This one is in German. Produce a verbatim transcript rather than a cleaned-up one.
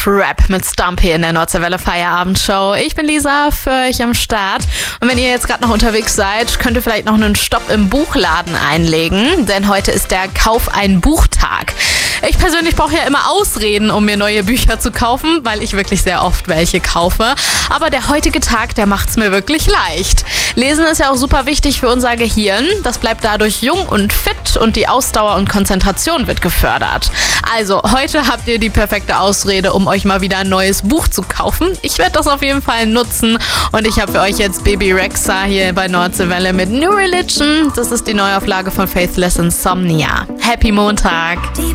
Rap mit Stumpy in der Nordseewelle Feierabendshow. Ich bin Lisa, für euch am Start. Und wenn ihr jetzt gerade noch unterwegs seid, könnt ihr vielleicht noch einen Stopp im Buchladen einlegen, denn heute ist der Kauf ein Buchtag. Ich persönlich brauche ja immer Ausreden, um mir neue Bücher zu kaufen, weil ich wirklich sehr oft welche kaufe. Aber der heutige Tag, der macht's mir wirklich leicht. Lesen ist ja auch super wichtig für unser Gehirn. Das bleibt dadurch jung und fit und die Ausdauer und Konzentration wird gefördert. Also, heute habt ihr die perfekte Ausrede, um euch mal wieder ein neues Buch zu kaufen. Ich werde das auf jeden Fall nutzen und ich habe für euch jetzt Baby Rexha hier bei Nordseewelle mit New Religion. Das ist die Neuauflage von Faithless Insomnia. Happy Montag!